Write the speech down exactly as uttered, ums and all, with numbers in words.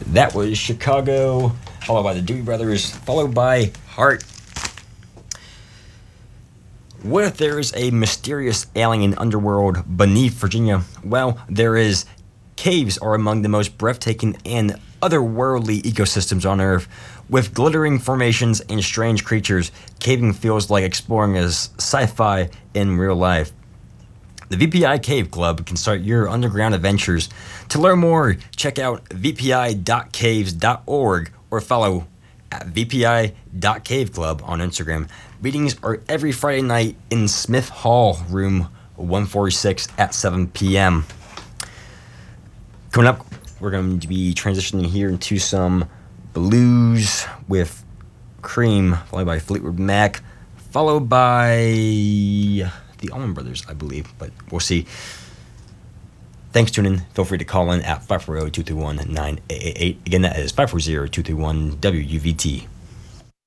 That was Chicago, followed by the Doobie Brothers, followed by Heart. What if there is a mysterious alien underworld beneath Virginia? Well, there is. Caves are among the most breathtaking and otherworldly ecosystems on Earth. With glittering formations and strange creatures, caving feels like exploring as sci-fi in real life. The V P I Cave Club can start your underground adventures. To learn more, check out v p i dot caves dot org or follow at v p i dot cave club on Instagram. Meetings are every Friday night in Smith Hall, room one forty-six at seven p.m. Coming up, we're going to be transitioning here into some blues with Cream, followed by Fleetwood Mac, followed by the Allman Brothers, I believe, but we'll see. Thanks for tuning in. Feel free to call in at five four zero, two three one, nine eight eight eight. Again, that is five four zero, two three one, W U V T.